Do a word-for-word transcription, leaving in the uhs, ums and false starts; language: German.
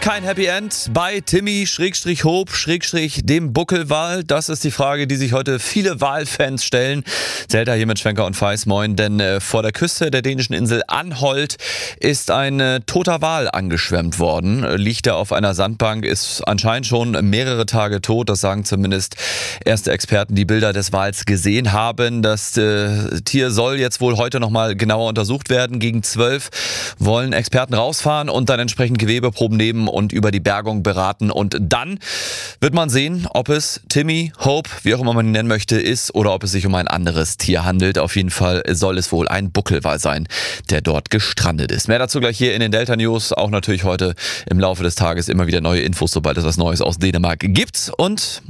Kein Happy End bei Timmy Schrägstrich Hope Schrägstrich dem Buckelwal. Das ist die Frage, die sich heute viele Walfans stellen. Zelda hier mit Schwenker und Feis, moin. Denn äh, vor der Küste der dänischen Insel Anholt ist ein äh, toter Wal angeschwemmt worden. Liegt er auf einer Sandbank, ist anscheinend schon mehrere Tage tot. Das sagen zumindest erste Experten, die Bilder des Wals gesehen haben. Das äh, Tier soll jetzt wohl heute nochmal genauer untersucht werden. Gegen zwölf wollen Experten rausfahren und dann entsprechend Gewebeproben nehmen und über die Bergung beraten. Und dann wird man sehen, ob es Timmy, Hope, wie auch immer man ihn nennen möchte, ist oder ob es sich um ein anderes Tier handelt. Auf jeden Fall soll es wohl ein Buckelwal sein, der dort gestrandet ist. Mehr dazu gleich hier in den Delta News. Auch natürlich heute im Laufe des Tages immer wieder neue Infos, sobald es was Neues aus Dänemark gibt. Und